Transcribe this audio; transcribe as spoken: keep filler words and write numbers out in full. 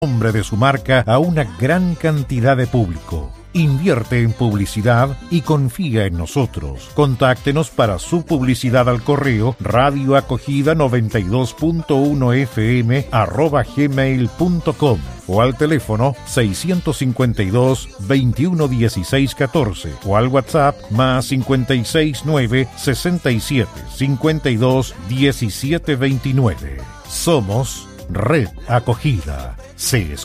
nombre de su marca a una gran cantidad de público. Invierte en publicidad y confía en nosotros. Contáctenos para su publicidad al correo radioacogida noventa y dos punto uno f m arroba gmail punto com o al teléfono seiscientos cincuenta y dos, veintiuno dieciséis catorce o al WhatsApp más cincuenta y seis nueve sesenta y siete cincuenta y dos diecisiete veintinueve. Somos Red Acogida. Se